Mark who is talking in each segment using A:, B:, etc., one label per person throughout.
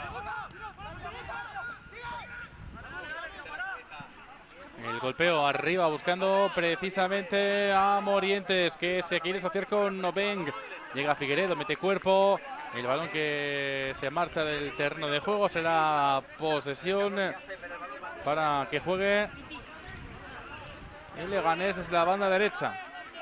A: El golpeo arriba buscando precisamente a Morientes, que se quiere asociar con Noveng. Llega Figueredo, mete cuerpo. El balón que se marcha del terreno de juego será posesión para que juegue el Leganés desde la banda derecha.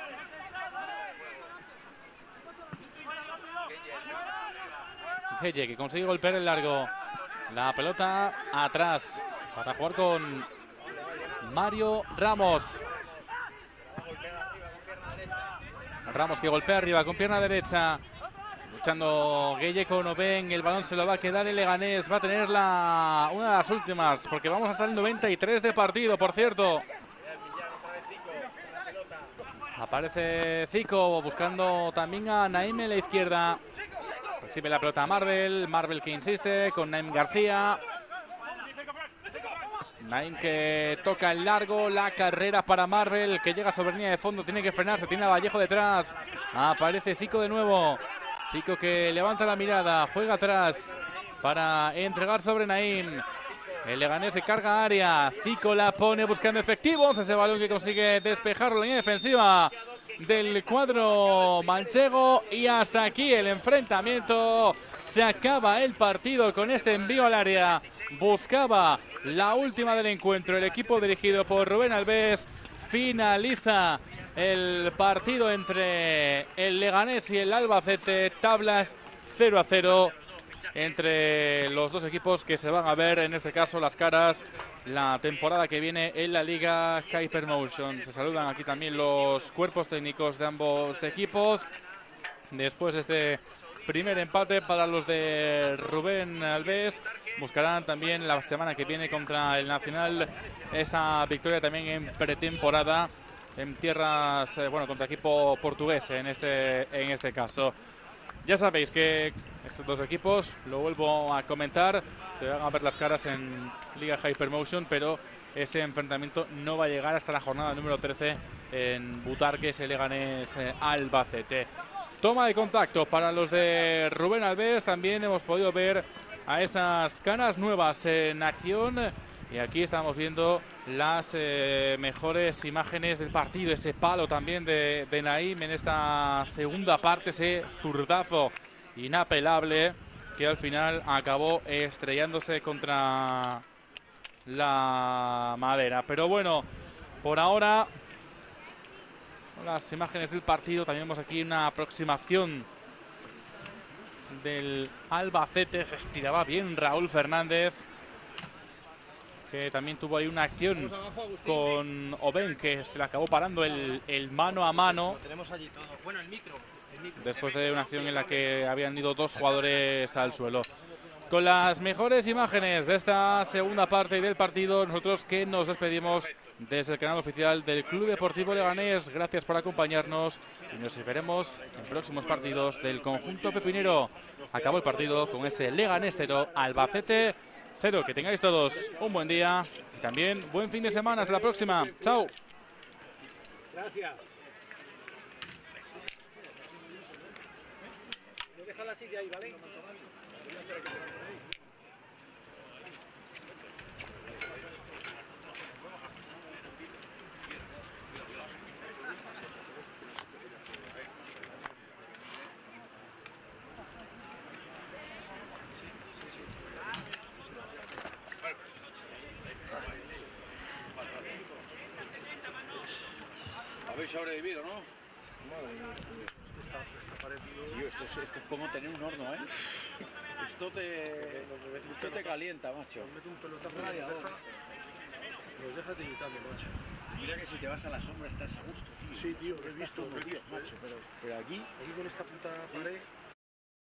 A: Gelle, que consigue golpear el largo. La pelota atrás para jugar con Mario Ramos. Ramos que golpea arriba con pierna derecha. Luchando Gueye con Noveng. El balón se lo va a quedar el Leganés. Va a tener una de las últimas, porque vamos hasta el 93 de partido, por cierto. Aparece Zico buscando también a Naim en la izquierda. Recibe la pelota a Marvel. Marvel que insiste con Naim García. Naim que toca el largo, la carrera para Marvel, que llega sobre línea de fondo, tiene que frenarse, tiene a Vallejo detrás. Aparece Zico de nuevo. Zico que levanta la mirada, juega atrás para entregar sobre Naim. El Leganés se carga área. Zico la pone buscando efectivos. Ese balón que consigue despejar la línea defensiva del cuadro manchego. Y hasta aquí el enfrentamiento. Se acaba el partido con este envío al área. Buscaba la última del encuentro el equipo dirigido por Rubén Albés. Finaliza el partido entre el Leganés y el Albacete. Tablas 0-0 entre los dos equipos que se van a ver, en este caso, las caras la temporada que viene en la Liga Hypermotion. Se saludan aquí también los cuerpos técnicos de ambos equipos. Después de este primer empate para los de Rubén Albés, buscarán también la semana que viene contra el Nacional esa victoria también en pretemporada en tierras, contra equipo portugués en este caso. Ya sabéis que estos dos equipos, lo vuelvo a comentar, se van a ver las caras en Liga Hypermotion, pero ese enfrentamiento no va a llegar hasta la jornada número 13 en Butarque, el Leganés Albacete. Toma de contacto para los de Rubén Albés. También hemos podido ver a esas caras nuevas en acción. Y aquí estamos viendo las mejores imágenes del partido. Ese palo también de Naim en esta segunda parte. Ese zurdazo inapelable que al final acabó estrellándose contra la madera. Pero bueno, por ahora son las imágenes del partido. También vemos aquí una aproximación del Albacete. Se estiraba bien Raúl Fernández, que también tuvo ahí una acción con Oben, que se le acabó parando el mano a mano. Después de una acción en la que habían ido dos jugadores al suelo. Con las mejores imágenes de esta segunda parte del partido, nosotros que nos despedimos desde el canal oficial del Club Deportivo Leganés. Gracias por acompañarnos y nos veremos en próximos partidos del conjunto pepinero. Acabó el partido con ese Leganés 0, Albacete 0. Que tengáis todos un buen día y también buen fin de semana. Hasta la próxima. Chao.
B: Gracias. Deja la silla ahí, ¿vale?
C: Habéis sobrevivido, ¿no?
B: Madre mía, esta pared,
C: tío, esto es como tener un horno, ¿eh? Esto te calienta, macho.
B: Mete un pelotazo en la los deja tiritando, macho.
C: Mira que si te vas a la sombra estás a gusto, tío.
B: Sí, tío, lo he visto,
C: macho, pero aquí
B: con esta puta pared.